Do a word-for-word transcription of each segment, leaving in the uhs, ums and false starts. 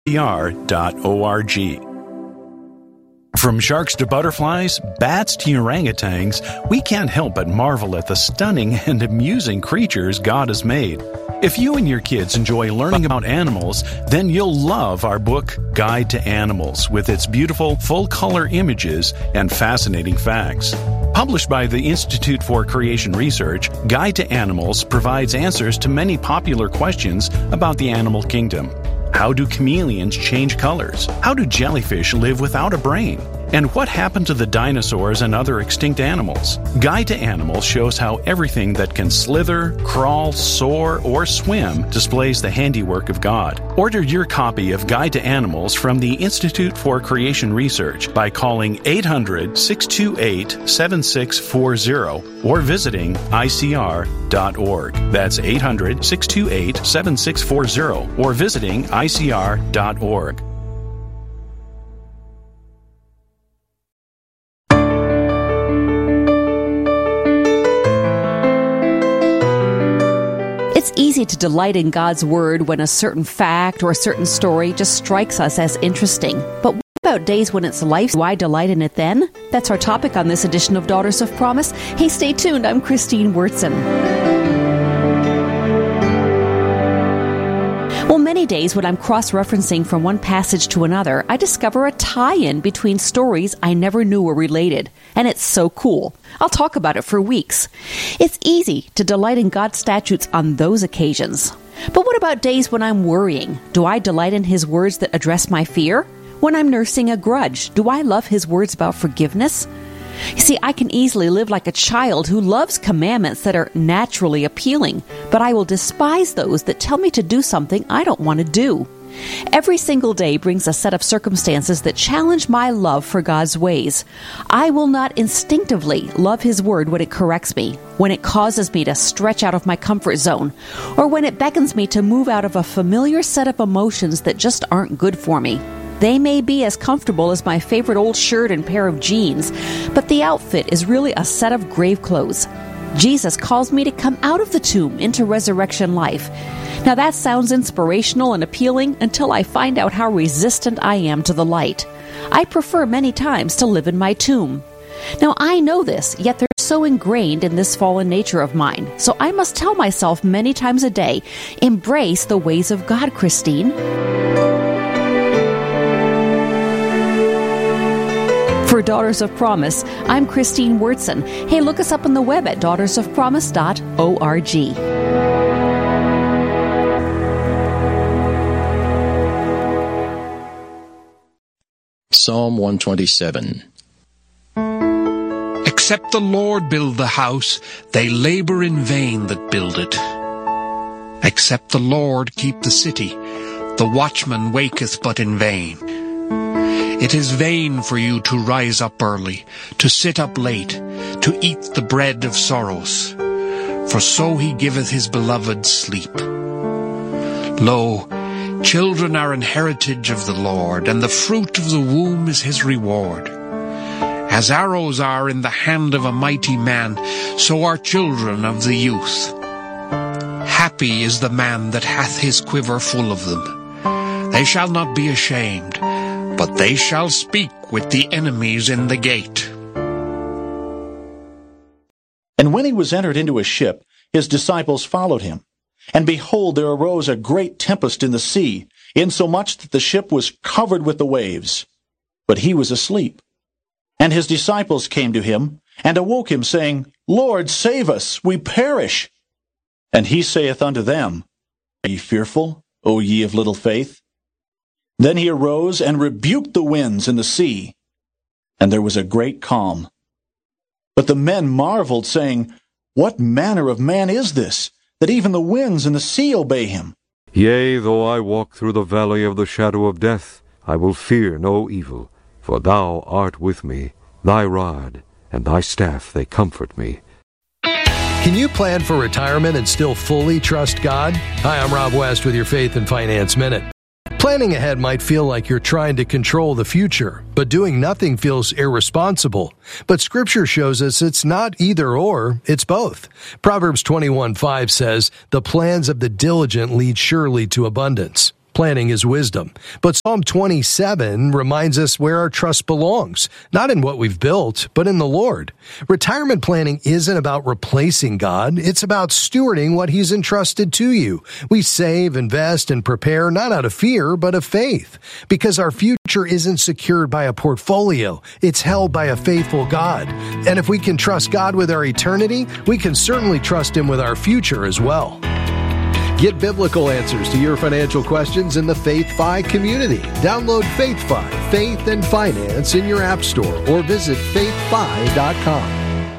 C R dot org. From sharks to butterflies, bats to orangutans, we can't help but marvel at the stunning and amusing creatures God has made. If you and your kids enjoy learning about animals, then you'll love our book, Guide to Animals, with its beautiful, full-color images and fascinating facts. Published by the Institute for Creation Research, Guide to Animals provides answers to many popular questions about the animal kingdom. How do chameleons change colors? How do jellyfish live without a brain? And what happened to the dinosaurs and other extinct animals? Guide to Animals shows how everything that can slither, crawl, soar, or swim displays the handiwork of God. Order your copy of Guide to Animals from the Institute for Creation Research by calling eight hundred, six two eight, seven six four zero or visiting I C R dot org. That's eight hundred, six two eight, seven six four zero or visiting I C R dot org. It's easy to delight in God's Word when a certain fact or a certain story just strikes us as interesting. But what about days when it's life? Do I delight in it then? That's our topic on this edition of Daughters of Promise. Hey, stay tuned. I'm Christine Wurtson. Well, many days when I'm cross-referencing from one passage to another, I discover a tie-in between stories I never knew were related. And it's so cool. I'll talk about it for weeks. It's easy to delight in God's statutes on those occasions. But what about days when I'm worrying? Do I delight in His words that address my fear? When I'm nursing a grudge, do I love His words about forgiveness? You see, I can easily live like a child who loves commandments that are naturally appealing, but I will despise those that tell me to do something I don't want to do. Every single day brings a set of circumstances that challenge my love for God's ways. I will not instinctively love His word when it corrects me, when it causes me to stretch out of my comfort zone, or when it beckons me to move out of a familiar set of emotions that just aren't good for me. They may be as comfortable as my favorite old shirt and pair of jeans, but the outfit is really a set of grave clothes. Jesus calls me to come out of the tomb into resurrection life. Now that sounds inspirational and appealing until I find out how resistant I am to the light. I prefer many times to live in my tomb. Now I know this, yet they're so ingrained in this fallen nature of mine. So I must tell myself many times a day, embrace the ways of God, Christine. For Daughters of Promise, I'm Christine Wurtson. Hey, look us up on the web at daughters of promise dot org. Psalm one twenty-seven. Except the Lord build the house, they labor in vain that build it. Except the Lord keep the city, the watchman waketh but in vain. It is vain for you to rise up early, to sit up late, to eat the bread of sorrows. For so he giveth his beloved sleep. Lo, children are an heritage of the Lord, and the fruit of the womb is his reward. As arrows are in the hand of a mighty man, so are children of the youth. Happy is the man that hath his quiver full of them. They shall not be ashamed, but they shall speak with the enemies in the gate. And when he was entered into a ship, his disciples followed him. And behold, there arose a great tempest in the sea, insomuch that the ship was covered with the waves. But he was asleep. And his disciples came to him, and awoke him, saying, Lord, save us, we perish. And he saith unto them, Are ye fearful, O ye of little faith? Then he arose and rebuked the winds and the sea, and there was a great calm. But the men marveled, saying, What manner of man is this, that even the winds and the sea obey him? Yea, though I walk through the valley of the shadow of death, I will fear no evil, for thou art with me. Thy rod and thy staff, they comfort me. Can you plan for retirement and still fully trust God? Hi, I'm Rob West with your Faith and Finance Minute. Planning ahead might feel like you're trying to control the future, but doing nothing feels irresponsible. But Scripture shows us it's not either or, it's both. Proverbs twenty-one five says, The plans of the diligent lead surely to abundance. Planning is wisdom. But Psalm twenty-seven reminds us where our trust belongs, not in what we've built, but in the Lord. Retirement planning isn't about replacing God. It's about stewarding what He's entrusted to you. We save, invest, and prepare not out of fear, but of faith. Because our future isn't secured by a portfolio. It's held by a faithful God. And if we can trust God with our eternity, we can certainly trust Him with our future as well. Get biblical answers to your financial questions in the FaithFi community. Download FaithFi, Faith and Finance in your app store or visit faith fi dot com.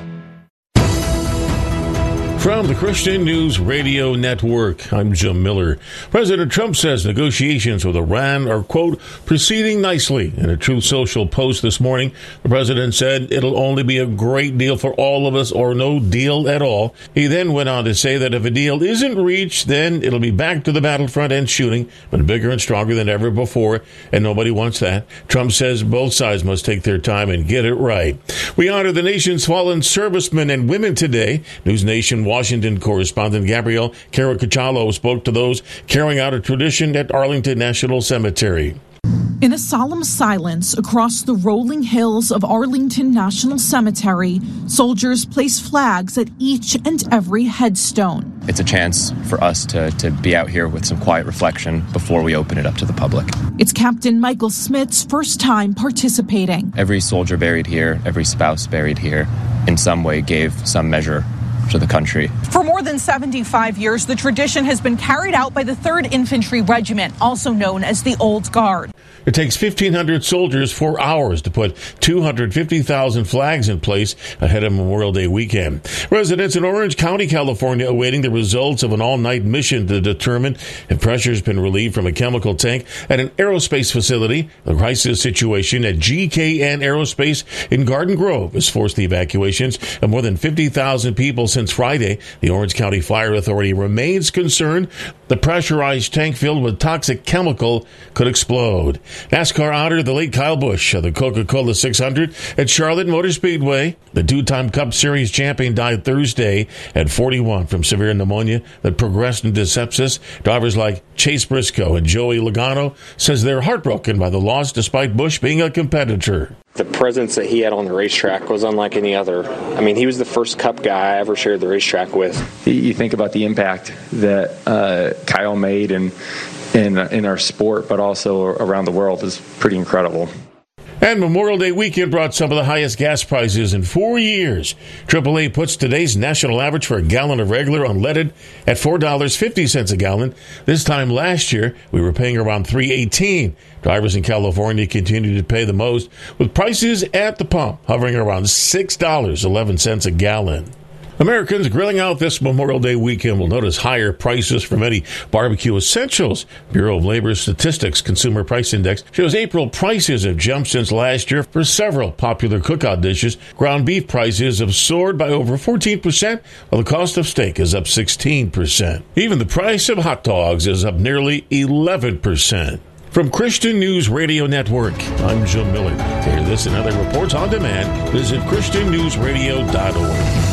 From the Christian News Radio Network, I'm Jim Miller. President Trump says negotiations with Iran are, quote, proceeding nicely. In a Truth Social post this morning, the president said it'll only be a great deal for all of us or no deal at all. He then went on to say that if a deal isn't reached, then it'll be back to the battlefront and shooting, but bigger and stronger than ever before, and nobody wants that. Trump says both sides must take their time and get it right. We honor the nation's fallen servicemen and women today. News Nation Washington correspondent Gabrielle Caracciolo spoke to those carrying out a tradition at Arlington National Cemetery. In a solemn silence across the rolling hills of Arlington National Cemetery, soldiers place flags at each and every headstone. It's a chance for us to, to be out here with some quiet reflection before we open it up to the public. It's Captain Michael Smith's first time participating. Every soldier buried here, every spouse buried here, in some way gave some measure to the country. For more than seventy-five years, the tradition has been carried out by the third Infantry Regiment, also known as the Old Guard. It takes fifteen hundred soldiers four hours to put two hundred fifty thousand flags in place ahead of Memorial Day weekend. Residents in Orange County, California, awaiting the results of an all-night mission to determine if pressure has been relieved from a chemical tank at an aerospace facility. The crisis situation at G K N Aerospace in Garden Grove has forced the evacuations of more than fifty thousand people since Friday. The Orange County Fire Authority remains concerned the pressurized tank filled with toxic chemical could explode. NASCAR honored the late Kyle Busch of the Coca-Cola six hundred at Charlotte Motor Speedway. The two-time Cup Series champion died Thursday at forty-one from severe pneumonia that progressed into sepsis. Drivers like Chase Briscoe and Joey Logano says they're heartbroken by the loss despite Busch being a competitor. The presence that he had on the racetrack was unlike any other. I mean, he was the first Cup guy I ever shared the racetrack with. You think about the impact that uh, Kyle made in, in, in our sport, but also around the world is pretty incredible. And Memorial Day weekend brought some of the highest gas prices in four years. triple A puts today's national average for a gallon of regular unleaded at four dollars and fifty cents a gallon. This time last year, we were paying around three dollars and eighteen cents. Drivers in California continue to pay the most, with prices at the pump hovering around six dollars and eleven cents a gallon. Americans grilling out this Memorial Day weekend will notice higher prices for many barbecue essentials. Bureau of Labor Statistics Consumer Price Index shows April prices have jumped since last year for several popular cookout dishes. Ground beef prices have soared by over fourteen percent, while the cost of steak is up sixteen percent. Even the price of hot dogs is up nearly eleven percent. From Christian News Radio Network, I'm Jim Miller. To hear this and other reports on demand, visit christian news radio dot org.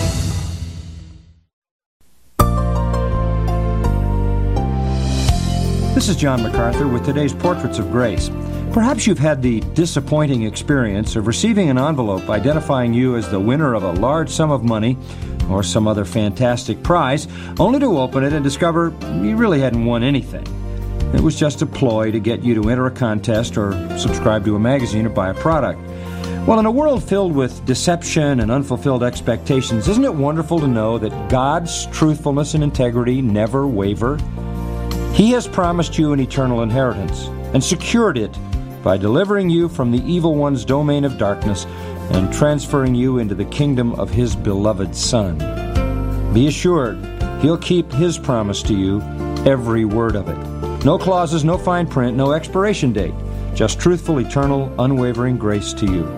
This is John MacArthur with today's Portraits of Grace. Perhaps you've had the disappointing experience of receiving an envelope identifying you as the winner of a large sum of money or some other fantastic prize, only to open it and discover you really hadn't won anything. It was just a ploy to get you to enter a contest or subscribe to a magazine or buy a product. Well, in a world filled with deception and unfulfilled expectations, isn't it wonderful to know that God's truthfulness and integrity never waver? He has promised you an eternal inheritance and secured it by delivering you from the evil one's domain of darkness and transferring you into the kingdom of His beloved Son. Be assured, He'll keep His promise to you, every word of it. No clauses, no fine print, no expiration date. Just truthful, eternal, unwavering grace to you.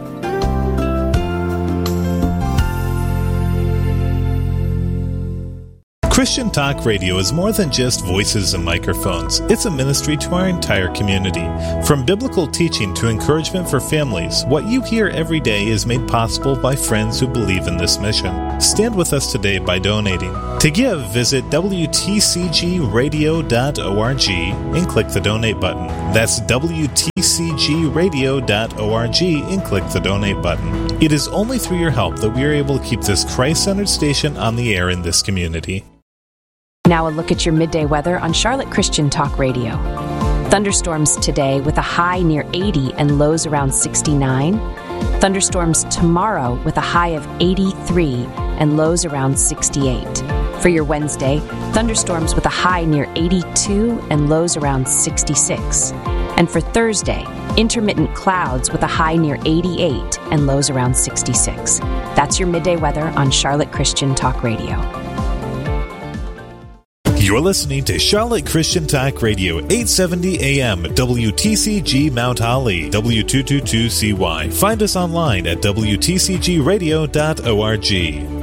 Christian Talk Radio is more than just voices and microphones. It's a ministry to our entire community. From biblical teaching to encouragement for families, what you hear every day is made possible by friends who believe in this mission. Stand with us today by donating. To give, visit W T C G radio dot org and click the donate button. That's W T C G radio dot org and click the donate button. It is only through your help that we are able to keep this Christ-centered station on the air in this community. Now a look at your midday weather on Charlotte Christian Talk Radio. Thunderstorms today with a high near eighty and lows around sixty-nine. Thunderstorms tomorrow with a high of eighty-three and lows around sixty-eight. For your Wednesday, thunderstorms with a high near eighty-two and lows around sixty-six. And for Thursday, intermittent clouds with a high near eighty-eight and lows around sixty-six. That's your midday weather on Charlotte Christian Talk Radio. You're listening to Charlotte Christian Talk Radio, eight seventy A M, W T C G Mount Holly, W two twenty-two C Y. Find us online at W T C G radio dot org.